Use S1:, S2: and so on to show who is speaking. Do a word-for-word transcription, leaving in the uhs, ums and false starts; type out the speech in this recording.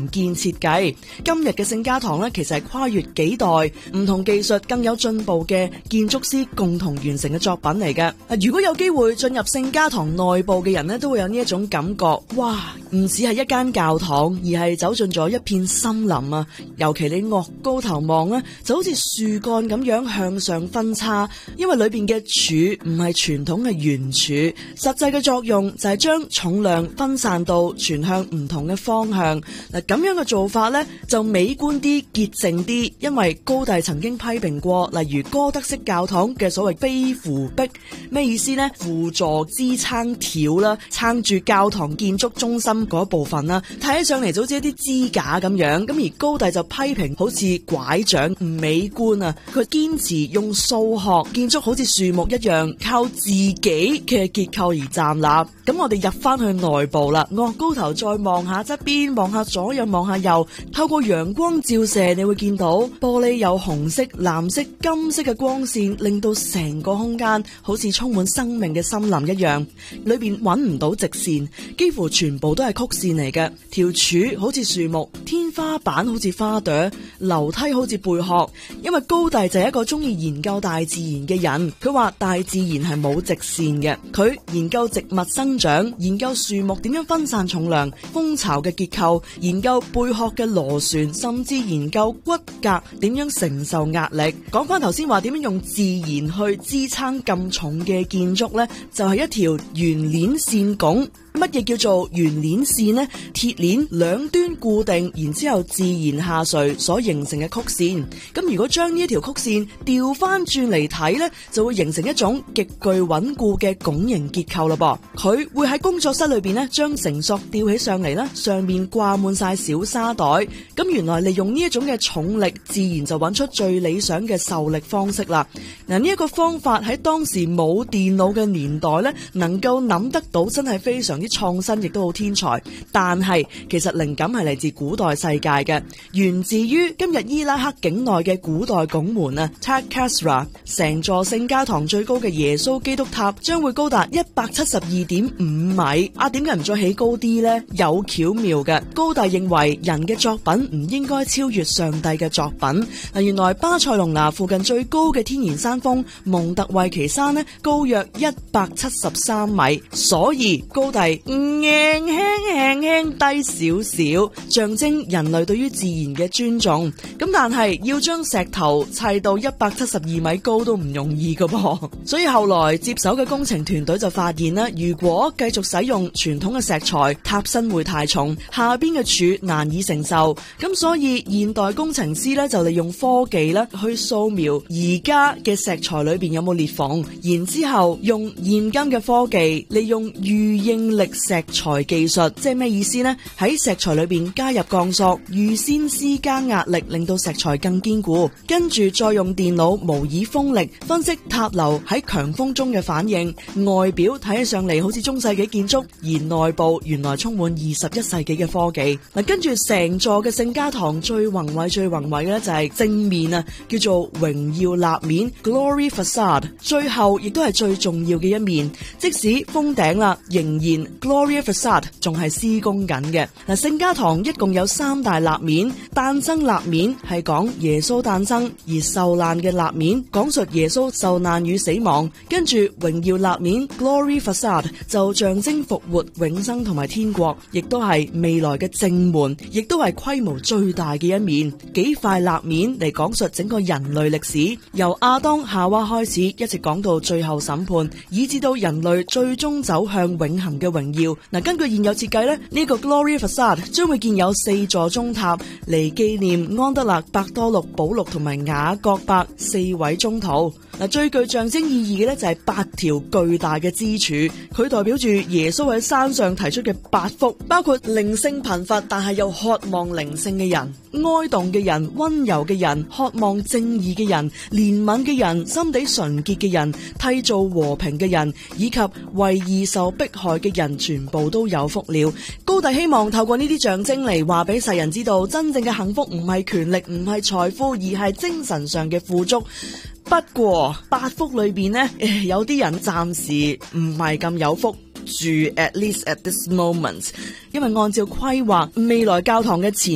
S1: 重建設計。今日嘅聖家堂咧，其實係跨越幾代唔同技術更有進步嘅建築師共同完成嘅作品嚟嘅。如果有機會進入聖家堂內部嘅人咧，都會有呢一種感覺，哇！唔只係一間教堂，而係走進咗一片森林啊！尤其你岳高頭望咧，就好似樹幹咁樣向上分叉，因為裏邊嘅柱唔係傳統嘅圓柱，實際嘅作用就係將重量分散到傳向唔同嘅方向。嗱，咁樣嘅做法咧就美觀啲、潔淨啲，因為高第曾經批評過，例如哥德式教堂嘅所謂飛扶壁，咩意思呢？輔助支撐條啦，撐住教堂建築中心嗰部分啦，睇起上嚟就好似一啲支架咁樣。咁而高第就批評好似拐杖唔美觀啊，佢堅持用數學建築好似樹木一樣，靠自己嘅結構而站立。咁我哋入翻去內部啦，岳高頭再望下側邊，望下左右，望下右，透過陽光照射，你會見到玻璃有紅色、藍色、金色嘅光線，令到成個空間好似充滿生命嘅森林一樣。裏邊揾唔到直線，幾乎全部都係曲線嚟嘅。條柱好似樹木，天花板好似花朵，樓梯好似貝殼。因為高第就係一個中意研究大自然嘅人，佢話大自然係冇直線嘅。佢研究植物生長，研究樹木點樣分散重量、蜂巢嘅結構，研究貝殼嘅螺旋，甚至研究骨骼點樣承受壓力。講翻頭先話點樣用自然去支撐咁重嘅建築呢，就係一條圓鏈線拱。乜嘢叫做圓鏈線呢？鐵鏈兩端固定，然之後自然下垂所形成嘅曲線。咁如果將呢一條曲線調翻轉嚟睇呢，就會形成一種極具穩固嘅拱形結構啦噃。佢會喺工作室裏邊呢，將繩索吊起上嚟啦，上面掛滿晒小沙袋。咁原來利用呢一種嘅重力，自然就揾出最理想嘅受力方式啦。嗱，呢一個方法喺當時冇電腦嘅年代呢，能夠諗得到，真係非常之創新，亦都好天才。但係其實靈感係嚟自古代世界嘅，源自於今日伊拉克境內嘅古代拱門啊 Taj Khasra。成座聖家堂最高嘅耶穌基督塔將會高達一百七十二點五米。啊，點解唔再起高啲呢？有巧妙嘅。高第認為人嘅作品唔應該超越上帝嘅作品。嗱，原來巴塞隆拿附近最高嘅天然山峰蒙特維奇山呢，高約一百七十三米，所以高第輕輕輕輕低少少，象徵人類對於自然嘅尊重。咁但係要將石頭砌到一百七十二米高都唔容易噶噃，所以後來接手嘅工程團隊就發現啦，如果繼續使用傳統嘅石材，塔身會太重，下邊嘅柱難以承受。咁所以現代工程師咧就利用科技咧去掃描而家嘅石材裏邊有冇裂縫，然之後用現今嘅科技利用預應力石材技術，即係咩意思呢？喺石材裏邊加入鋼索，預先施加壓力，令到石材更堅固，跟住再用電腦模擬風力，分析塔樓喺強風中嘅反應。外表睇起上嚟好似中世紀建築，而內部原來充滿二十一世紀嘅科技。嗱，跟住成座嘅聖家堂最宏偉、最宏偉嘅咧就係正面啊，叫做榮耀立面 （Glory Facade）。最後亦都係最重要嘅一面，即使封頂啦，仍然 Glory Facade 仲係施工緊嘅。嗱，聖家堂一共有三大立面，誕生立面係講耶穌誕生，而受難嘅立面講述耶穌受難與死亡，跟住榮耀立面 Glory Facade 就象徵復活、永生同埋天國，亦都係未來嘅正門，亦都係規模最大嘅一面。幾塊立面嚟講述整個人類歷史，由亞當夏娃開始，一直講到最後審判，以至到人類最終走向永恆嘅榮耀。嗱，根據現有設計咧，呢個 Glory Facade 將會建有四座鐘塔嚟紀念安德勒、伯多祿、保祿同埋雅各伯四位宗徒。嗱，最具象徵意義嘅咧就係八條巨大嘅支柱，佢代表住耶穌喺山上提出嘅八福，包括靈性貧乏但係又渴望靈性嘅人、哀慟嘅人、溫柔嘅人、渴望正義嘅人、憐憫嘅人、心地純潔嘅人、締造和平嘅人，以及為義受迫害嘅人，全部都有福了。高第希望透過呢啲象徵嚟話俾世人知道，真正嘅幸福唔係權力，唔係財富，而係精神上嘅富足。不過八福裏邊呢，有啲人暫時唔係咁有福住 ，at least at this moment， 因為按照規劃，未來教堂嘅前